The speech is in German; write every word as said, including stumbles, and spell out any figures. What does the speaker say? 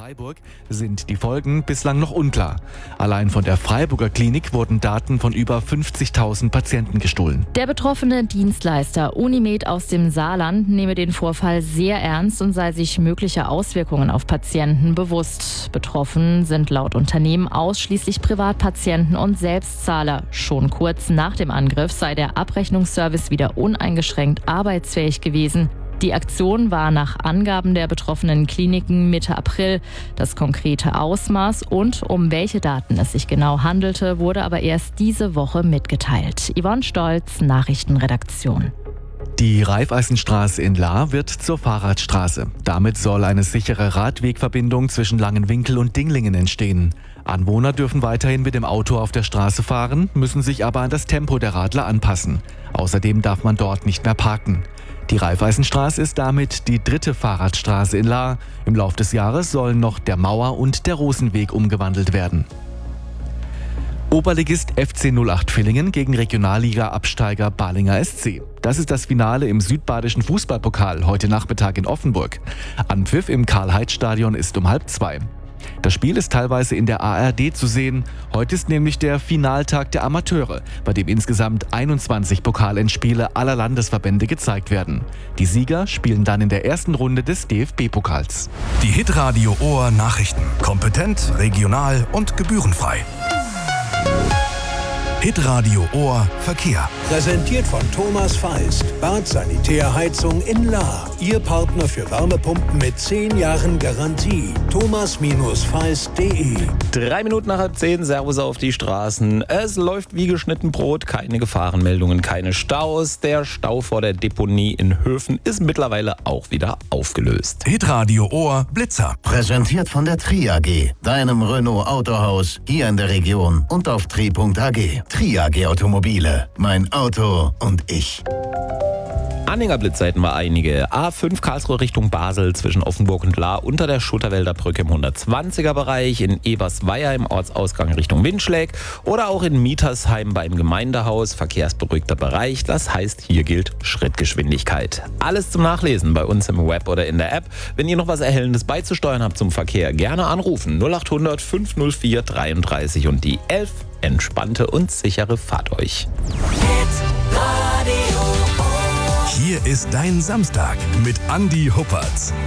Freiburg sind die Folgen bislang noch unklar. Allein von der Freiburger Klinik wurden Daten von über fünfzigtausend Patienten gestohlen. Der betroffene Dienstleister Unimed aus dem Saarland nehme den Vorfall sehr ernst und sei sich möglicher Auswirkungen auf Patienten bewusst. Betroffen sind laut Unternehmen ausschließlich Privatpatienten und Selbstzahler. Schon kurz nach dem Angriff sei der Abrechnungsservice wieder uneingeschränkt arbeitsfähig gewesen. Die Aktion war nach Angaben der betroffenen Kliniken Mitte April. Das konkrete Ausmaß und um welche Daten es sich genau handelte, wurde aber erst diese Woche mitgeteilt. Yvonne Stolz, Nachrichtenredaktion. Die Raiffeisenstraße in Lahr wird zur Fahrradstraße. Damit soll eine sichere Radwegverbindung zwischen Langenwinkel und Dinglingen entstehen. Anwohner dürfen weiterhin mit dem Auto auf der Straße fahren, müssen sich aber an das Tempo der Radler anpassen. Außerdem darf man dort nicht mehr parken. Die Raiffeisenstraße ist damit die dritte Fahrradstraße in Lahr. Im Lauf des Jahres sollen noch der Mauer- und der Rosenweg umgewandelt werden. Oberligist F C null acht Villingen gegen Regionalliga-Absteiger Balinger S C. Das ist das Finale im südbadischen Fußballpokal heute Nachmittag in Offenburg. Anpfiff im Karl-Heinz-Stadion ist um halb zwei. Das Spiel ist teilweise in der A R D zu sehen. Heute ist nämlich der Finaltag der Amateure, bei dem insgesamt einundzwanzig Pokalendspiele aller Landesverbände gezeigt werden. Die Sieger spielen dann in der ersten Runde des D F B-Pokals. Die Hitradio Ohr Nachrichten. Kompetent, regional und gebührenfrei. Hitradio Ohr Verkehr. Präsentiert von Thomas Feist. Bad Sanitärheizung in Lahr. Ihr Partner für Wärmepumpen mit zehn Jahren Garantie. thomas feist punkt de. Drei Minuten nach halb zehn, Servus auf die Straßen. Es läuft wie geschnitten Brot, keine Gefahrenmeldungen, keine Staus. Der Stau vor der Deponie in Höfen ist mittlerweile auch wieder aufgelöst. Hitradio Ohr Blitzer. Präsentiert von der Tri A G, deinem Renault Autohaus, hier in der Region und auf tri punkt a g. Tri A G Automobile, mein Auto und ich. Anhängerblitzzeiten war einige. A fünf Karlsruhe Richtung Basel zwischen Offenburg und Lahr unter der Schutterwälder Brücke im hundertzwanziger Bereich, in Ebersweier im Ortsausgang Richtung Winschläg oder auch in Mietersheim beim Gemeindehaus, verkehrsberuhigter Bereich. Das heißt, hier gilt Schrittgeschwindigkeit. Alles zum Nachlesen bei uns im Web oder in der App. Wenn ihr noch was Erhellendes beizusteuern habt zum Verkehr, gerne anrufen. null acht hundert fünf null vier dreiunddreißig und die elf. Entspannte und sichere Fahrt euch. Hier ist dein Samstag mit Andi Huppertz.